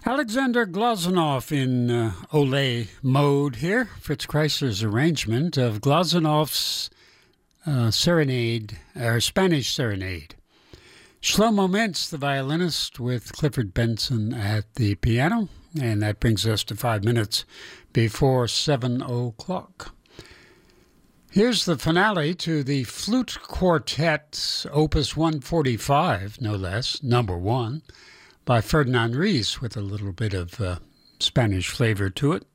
Alexander Glazunov in Ole mode here. Fritz Kreisler's arrangement of Glazunov's serenade, or Spanish serenade. Shlomo Mintz, the violinist, with Clifford Benson at the piano. And that brings us to 5 minutes before 7 o'clock. Here's the finale to the Flute Quartet, Opus 145, no less, number 1, by Ferdinand Ries, with a little bit of Spanish flavor to it.